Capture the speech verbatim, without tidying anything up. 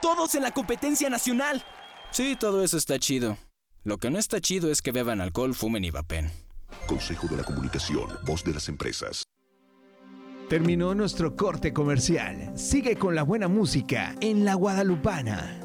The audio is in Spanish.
todos en la competencia nacional. Sí, todo eso está chido. Lo que no está chido es que beban alcohol, fumen y vapen. Consejo de la Comunicación, voz de las empresas. Terminó nuestro corte comercial. Sigue con la buena música en La Guadalupana.